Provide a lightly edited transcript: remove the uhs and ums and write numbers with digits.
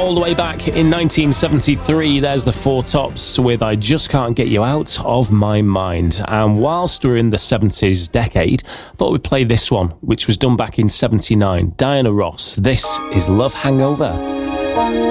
all the way back in 1973. There's the Four Tops with I Just Can't Get You Out of My Mind. And whilst we're in the 70s decade, I thought we'd play this one, which was done back in 79. Diana Ross. This is Love Hangover.